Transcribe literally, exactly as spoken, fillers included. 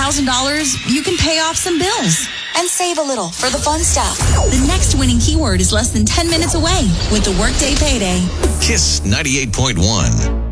thousand dollars, you can pay off some bills. And save a little for the fun stuff. The next winning keyword is less than ten minutes away with the Workday Payday. Kiss ninety-eight point one.